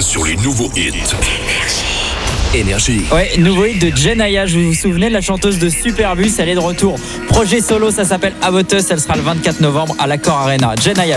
sur les nouveaux hits. Énergie. Ouais, nouveau hit de Jenaya, vous vous souvenez, la chanteuse de Superbus, elle est de retour. Projet solo, ça s'appelle About Us, elle sera le 24 novembre à l'Accor Arena. Jenaya.